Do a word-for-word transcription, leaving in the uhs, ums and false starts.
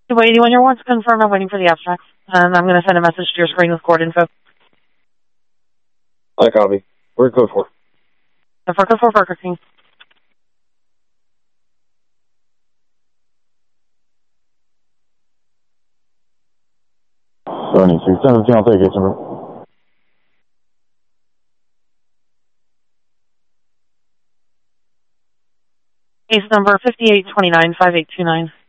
two eighty-one, your warrant's confirmed. I'm waiting for the abstract. And I'm going to send a message to your screen with court info. I copy. Where's code four? The for code four Burger King. seventy-six, send it to I'll take it, number. Case number fifty-eight twenty-nine, five eight two nine.